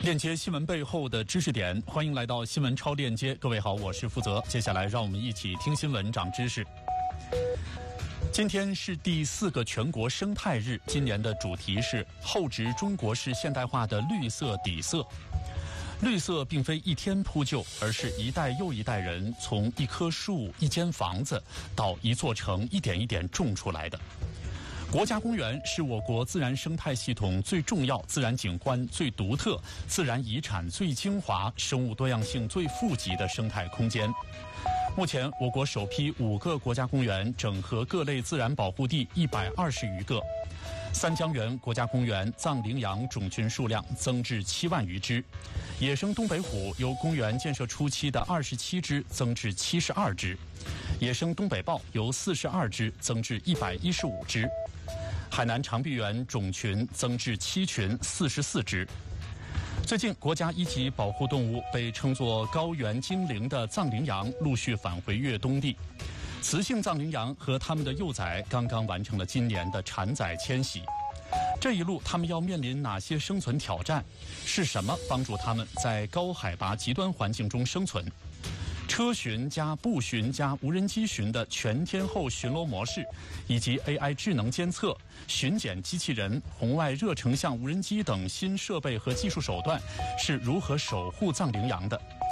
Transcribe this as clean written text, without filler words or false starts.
链接新闻背后的知识点，欢迎来到新闻超链接。各位好，我是负责。接下来让我们一起听新闻长知识。今天是第4个全国生态日，今年的主题是厚植中国式现代化的绿色底色。绿色并非一天铺就，而是一代又一代人从一棵树、一间房子到一座城一点一点种出来的。国家公园是我国自然生态系统最重要、自然景观最独特、自然遗产最精华、生物多样性最富集的生态空间。目前，我国首批5个国家公园整合各类自然保护地120余个。三江源国家公园藏羚羊种群数量增至7万余只，野生东北虎由公园建设初期的27只增至72只，野生东北豹由42只增至115只，海南长臂猿种群增至7群44只。最近，国家一级保护动物被称作高原精灵的藏羚羊陆续返回越冬地。雌性藏羚羊和它们的幼崽刚刚完成了今年的产崽迁徙。这一路，它们要面临哪些生存挑战？是什么帮助它们在高海拔极端环境中生存？车巡加步巡加无人机巡的全天候巡逻模式，以及 AI 智能监测、巡检机器人、红外热成像无人机等新设备和技术手段，是如何守护藏羚羊的？